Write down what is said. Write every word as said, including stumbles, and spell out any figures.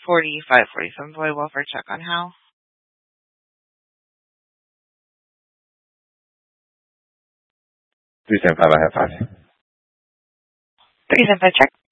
forty-five forty-seven Boy Welfare check on Hal. three seven five, I have five. three seven five check.